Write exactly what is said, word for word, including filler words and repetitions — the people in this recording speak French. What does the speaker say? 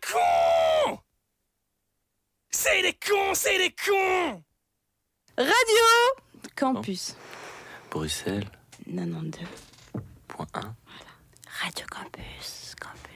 cons! C'est des cons, c'est des cons! Radio Campus. Bruxelles quatre-vingt-douze point un. Voilà. Radio Campus. Campus.